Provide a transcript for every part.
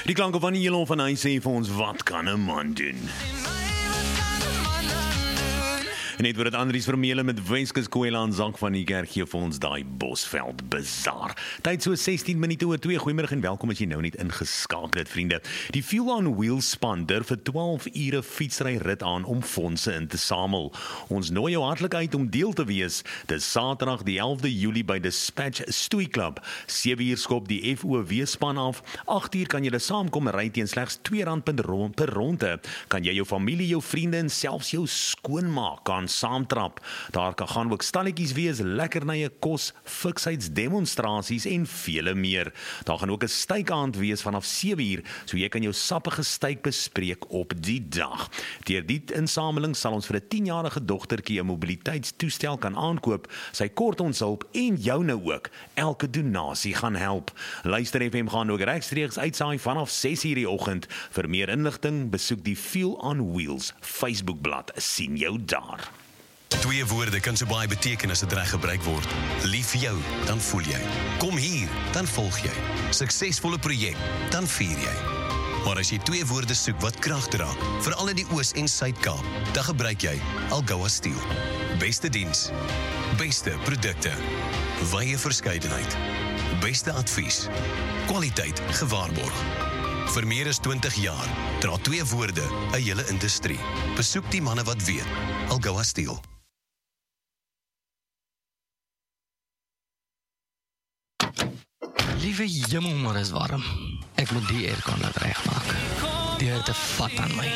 Die klanke van die Elon van hy sê vir ons, wat kan 'n man doen? Net word dit Andries Vermeulen met Weskus Kwela en Zak van die kerk gee vir ons daai Bosveld Bazaar. Tyd so 16 minute oor 2. Goeiemôre en welkom as jy nou net ingeskakel het, vriende. Die Fuel on Wheels span durf vir 12 ure fietsry rit aan om fondse in te samel. Ons nooi jou hartlik uit om deel te wees. Dis Saterdag die 11de Julie by Dispatch Stoei Club. 7 uur skop die FOW span af. 8 uur kan jy saamkom ry teen slegs R2 per ronde. Kan jy jou familie, jou vriende en selfs jou skoonmaak kan saamtrap. Daar kan gaan ook stalletjies wees, lekkernye kos, fiksheidsdemonstrasies en vele meer. Daar gaan ook 'n stykaand wees vanaf 7 uur, so jy kan jou sappige styk bespreek op die dag. Deur die insameling sal ons vir 'n 10-jarige dogtertjie 'n mobiliteitstoestel kan aankoop. Sy kort ons hulp en joune ook. Elke donasie gaan help. Luister FM gaan ook regstreeks uitsaai vanaf 6 uur die oggend. Vir meer inligting besoek die Fuel on Wheels Facebookblad. Sien jou daar. Twee woorde kan so baie beteken as dit reg gebruik word. Lief vir jou, dan voel jy. Kom hier, dan volg jy. Suksesvolle projek, dan vier jy. Maar as jy twee woorde soek wat krag dra, veral in die Oos- en Suid-Kaap, dan gebruik jy Algoa Steel. Beste diens, beste produkte, wye verskeidenheid, beste advies, kwaliteit gewaarborg. Vir meer as 20 jaar dra twee woorde 'n hele industrie. Besoek die manne wat weet. Algoa Steel. Liewe jemmel, maar is warm. Ek moet die aircon laat regmaak. Die hitte vat aan my.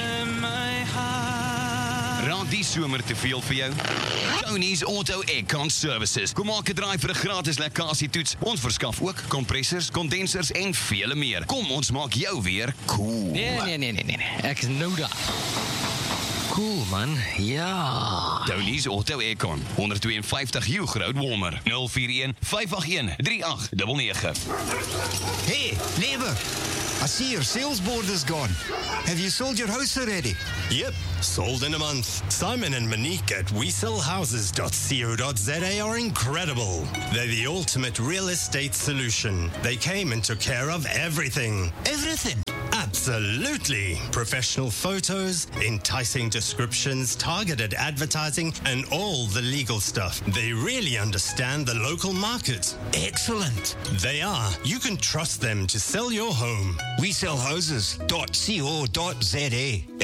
Raak die somer te veel vir jou? Tony's Auto Aircon Services. Kom maak 'n draai vir 'n gratis lekkasietoets. Ons verskaf ook kompressors, kondensers en vele meer. Kom, ons maak jou weer cool. Nee. Ek is nou daar. Cool, man. Ja. Tony's Auto Aircon. 152 Hugh Road, Walmer. 041-581-3899. Hey, neighbor. I see your sales board is gone. Have you sold your house already? Yep, sold in a month. Simon and Monique at WeSellHouses.co.za are incredible. They're the ultimate real estate solution. They came and took care of everything. Everything. Absolutely. Professional photos, enticing descriptions, targeted advertising, and all the legal stuff. They really understand the local market. Excellent. They are. You can trust them to sell your home. WeSellHouses.co.za.